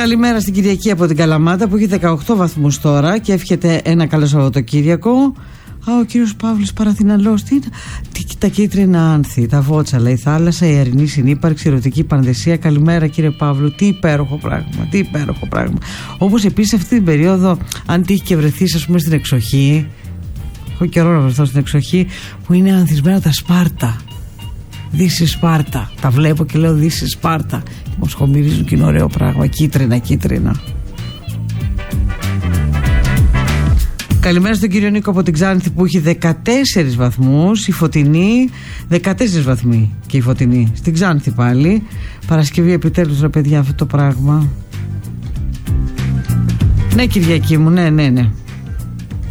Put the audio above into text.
Καλημέρα στην Κυριακή από την Καλαμάτα που έχει 18 βαθμούς τώρα και εύχεται ένα καλό Σαββατοκύριακο. Ο κύριος Παύλος Παραθυναλός, τα κίτρινα άνθη, τα βότσαλα, η θάλασσα, η αρινή συνύπαρξη, η ερωτική πανδεσία. Καλημέρα κύριε Παύλου, τι υπέροχο πράγμα, τι υπέροχο πράγμα. Όπως επίσης αυτή την περίοδο, αν τύχει και βρεθείς ας πούμε στην εξοχή, έχω καιρό να βρεθώ στην εξοχή, που είναι ανθισμένα τα Σπάρτα. Δύση Σπάρτα. Τα βλέπω και λέω Δύση Σπάρτα. Μου σχομυρίζουν και είναι ωραίο πράγμα. Κίτρινα, κίτρινα. Καλημέρα στον κύριο Νίκο από την Ξάνθη που έχει 14 βαθμούς. Η Φωτεινή, 14 βαθμοί και η Φωτεινή. Στην Ξάνθη πάλι. Παρασκευή επιτέλους ρε παιδιά αυτό το πράγμα. Ναι Κυριακή μου, ναι.